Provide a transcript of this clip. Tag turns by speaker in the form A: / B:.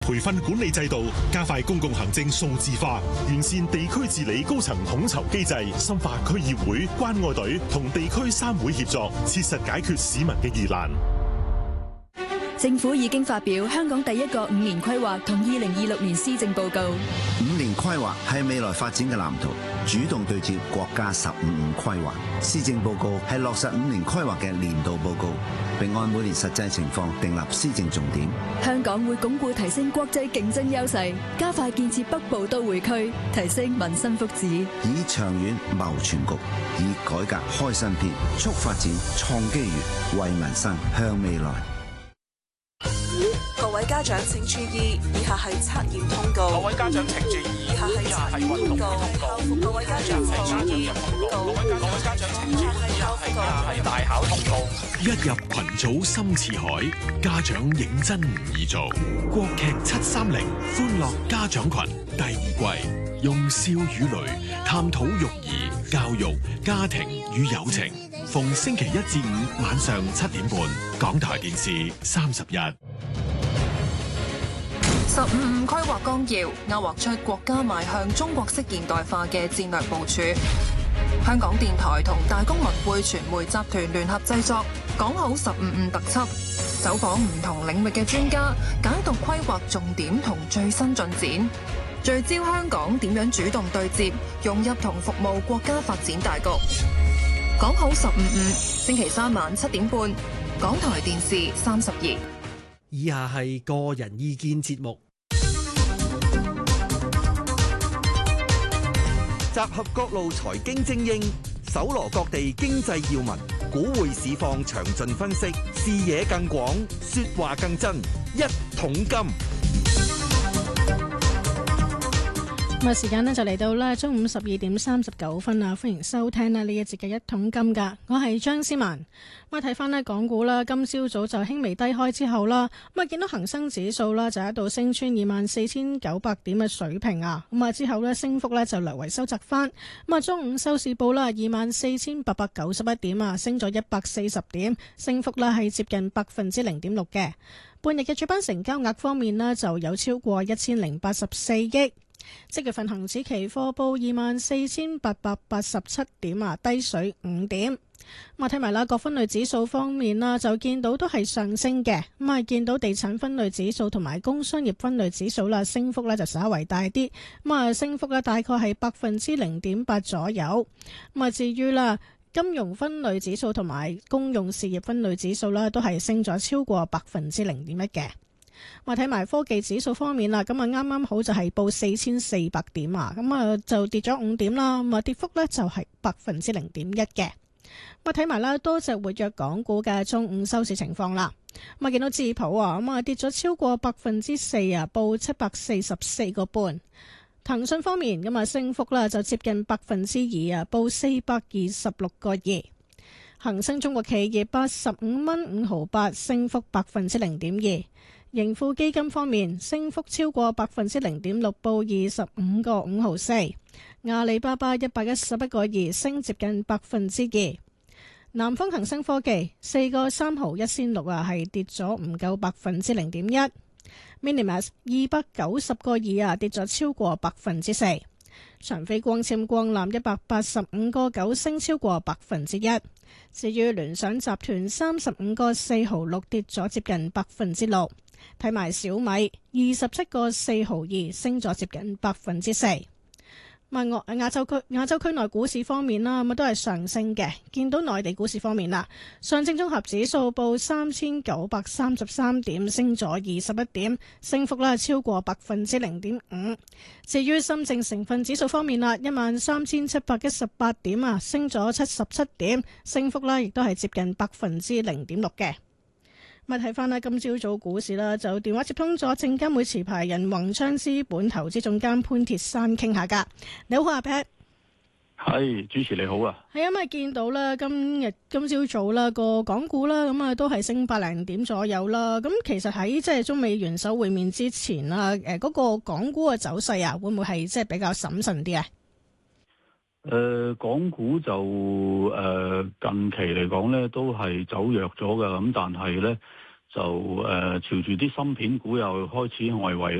A: 培訓管理制度，加快公共行政數字化，完善地區治理高層統籌機制，深化區議會、關愛隊同地區三會協作，切實解決市民嘅疑難。
B: 政府已經發表香港第一個5年規劃同2026年施政報告。
C: 5年規劃係未來發展嘅藍圖，主動對接國家15五規劃。施政報告係落實5年規劃嘅年度報告，並按每年實際情況訂立施政重點。
B: 香港會鞏固提升國際競爭優勢，加快建設北部都會區，提升民生福祉，
C: 以長遠謀全局，以改革開新篇，促發展創機遇，為民生向未來。
D: 各位家長請注意，以下係測驗通告。
E: 各位家長請注意，
D: 以下係測驗通告。各位家長請注意，
E: 各位家長請注意，以下係大考通告。
A: 一入群組深似海，家長認真唔易做。國劇730歡樂家長群第2季，用笑與淚探討育兒、教育、家庭與友情。逢星期1至5晚上7點半，港台電視31。
F: 15五規劃綱要勾畫出國家邁向中國式現代化嘅戰略部署。香港電台同大公文匯傳媒集團聯合製作，講好15五特輯，走訪唔同領域嘅專家，解讀規劃重點同最新進展，聚焦香港點樣主動對接、融入同服務國家發展大局。講好15五，星期3晚7點半，港台電視32。
G: 以下係個人意見節目，
H: 集合各路財經精英，搜羅各地經濟要聞，股匯市況詳盡分析，視野更廣，說話更真，一桶金。
I: 咁啊，時間呢就嚟到啦，中午12點39分啊！歡迎收聽呢一節嘅一桶金噶，我係張思文。咁啊，睇翻呢港股啦，今朝早就輕微低開之後啦，咁啊見到恒生指數啦就喺度升穿24,900點嘅水平啊，咁啊之後呢升幅呢就略為收窄翻。咁啊中午收市報啦24,891點啊，升咗140點，升幅呢係接近0.6%嘅。半日嘅主板成交額方面呢，就有超過1084億。即月份恒指期貨報24,887點啊，低水5點。咁啊睇埋啦，各分類指數方面啦，就見到都係上升嘅。咁啊見到地產分類指數同埋工商業分類指數啦，升幅咧就稍為大啲。咁啊升幅咧大概係0.8%左右。咁啊至於啦，金融分類指數同埋公用事業分類指數啦，都係升咗超過0.1%嘅。我睇埋科技指數方面啦，咁啊啱啱好就係報4,400點啊，咁啊就跌咗5點啦，咁啊跌幅呢就係0.1%嘅。我睇埋啦，多隻活躍港股嘅中午收市情況啦。咁啊見到智普啊，咁啊跌咗超過4%啊，報744個半。騰訊方面咁啊升幅啦就接近2%啊，報426個2。恒生中國企業85蚊5毫8，升幅0.2%。盈富基金方面，升幅超過0.6%，報25個5毫4。阿里巴巴111個2，升接近2%。南方恒生科技4個3毫1仙6啊，係跌咗唔夠0.1%。Minimas 290個2啊，跌咗超過4%。長飛光纖光纜185個9，升超過1%。至於聯想集團35個4毫6，跌咗接近6%。睇埋小米27個4毫2，升咗接近4%。亞洲區內股市方面啦，咁都係上升嘅。見到內地股市方面啦，上證綜合指數報3,933點，升咗21點，升幅啦超過0.5%。至於深證成分指數方面啦，13,718點啊，升咗77點，升幅啦亦都係接近0.6%嘅。咁睇翻啦，今朝早股市啦，就電話接通咗證監會持牌人宏昌資本投資總監潘鐵珊傾下噶。你好，阿 Pat。
J: 係，主持你好啊。
I: 係啊，咁見到啦，今朝早啦個港股啦，咁啊都係升100點左右啦。咁其實喺即係中美元首會面之前啦，嗰個港股嘅走勢啊，會唔會係即係比較審慎啲啊？
J: 港股就近期嚟講咧，都係走弱咗㗎。咁但係咧， 就朝住啲芯片股又開始外圍